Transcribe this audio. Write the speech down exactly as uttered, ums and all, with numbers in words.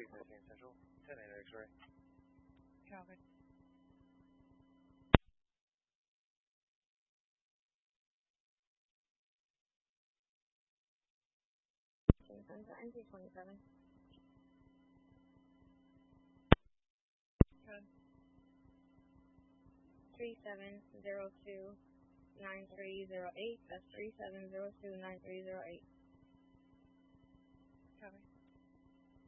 fourteen Central, ten eight X-ray. Copy. N C twenty-seven. Good. three seven zero two nine three zero eight. That's three seven zero two nine three zero eight.